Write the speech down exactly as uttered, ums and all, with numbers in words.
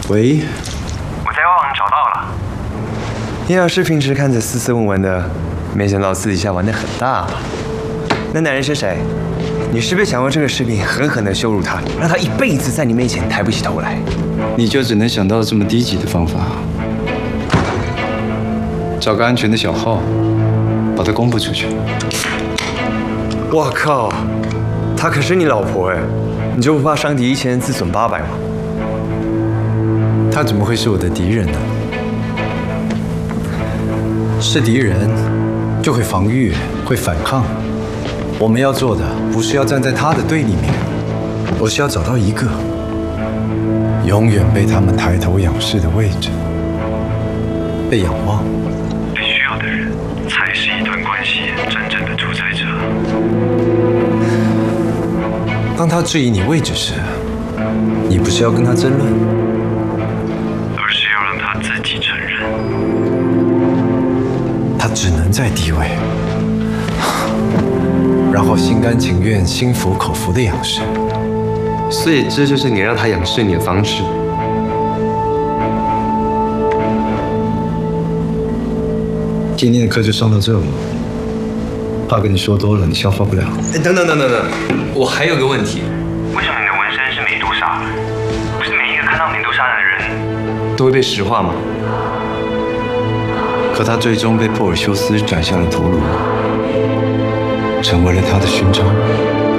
喂， 我在外网找到了。 叶老师平时看着斯斯文文的，没想到私底下玩得很大。那男人是谁？你是不是想用这个视频狠狠地羞辱他，让他一辈子在你面前抬不起头来？ 你就只能想到这么低级的方法？找个安全的小号，把它公布出去。 我靠，她可是你老婆哎，你就不怕伤敌一千自损八百吗？ 他怎么会是我的敌人呢？是敌人就会防御，会反抗。我们要做的不是要站在他的对立面，而是要找到一个永远被他们抬头仰视的位置，被仰望。 被需要的人才是一段关系真正的主宰者。 当他质疑你位置时，你不是要跟他争论， 而是要让他自己承认， 他只能在低位，然后心甘情愿、心服口服的仰视。 所以这就是你让他仰视你的方式。 今天的课就上到这了，怕跟你说多了你消化不了。 哎，等等等等等，我还有个问题， 为什么你的纹身是美杜莎？不是每一个看到美杜莎的人都会被石化吗？ 可他最终被珀尔修斯斩下了头颅，成为了他的勋章。